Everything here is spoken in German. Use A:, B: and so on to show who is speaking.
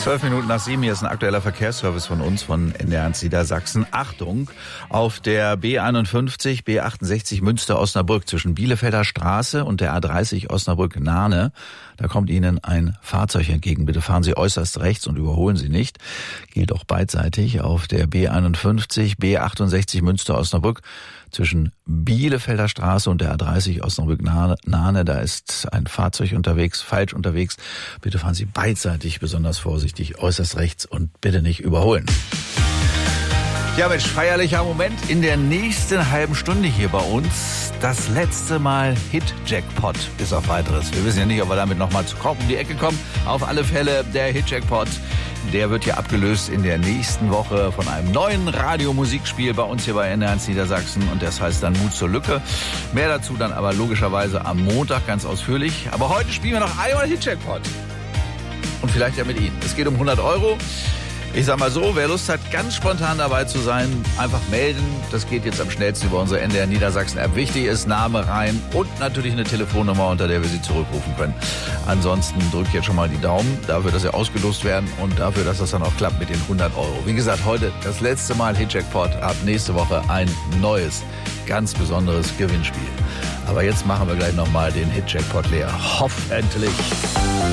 A: 12:12, hier ist ein aktueller Verkehrsservice von uns, von NDR1 Niedersachsen. Achtung, auf der B51, B68 Münster-Osnabrück zwischen Bielefelder Straße und der A30 Osnabrück-Nahe, da kommt Ihnen ein Fahrzeug entgegen. Bitte fahren Sie äußerst rechts und überholen Sie nicht. Gilt auch beidseitig auf der B51, B68 Münster-Osnabrück zwischen Bielefelder Straße und der A30 Osnabrück-Nahe, da ist ein Fahrzeug unterwegs, falsch unterwegs. Bitte fahren Sie beidseitig besonders vorsichtig, äußerst rechts und bitte nicht überholen. Ja Mensch, feierlicher Moment in der nächsten halben Stunde hier bei uns. Das letzte Mal Hit-Jackpot bis auf Weiteres. Wir wissen ja nicht, ob wir damit nochmal um die Ecke kommen. Auf alle Fälle der Hit-Jackpot. Der wird hier abgelöst in der nächsten Woche von einem neuen Radiomusikspiel bei uns hier bei NDR1 Niedersachsen. Und das heißt dann Mut zur Lücke. Mehr dazu dann aber logischerweise am Montag ganz ausführlich. Aber heute spielen wir noch einmal Hit-Jackpot. Und vielleicht ja mit Ihnen. Es geht um 100 Euro. Ich sag mal so, wer Lust hat, ganz spontan dabei zu sein, einfach melden. Das geht jetzt am schnellsten über unsere NDR Niedersachsen App. Wichtig ist, Name rein und natürlich eine Telefonnummer, unter der wir Sie zurückrufen können. Ansonsten drückt jetzt schon mal die Daumen dafür, dass Sie ausgelost werden und dafür, dass das dann auch klappt mit den 100 Euro. Wie gesagt, heute das letzte Mal Hit-Jackpot. Ab nächste Woche ein neues, ganz besonderes Gewinnspiel. Aber jetzt machen wir gleich nochmal den Hit-Jackpot leer. Hoffentlich.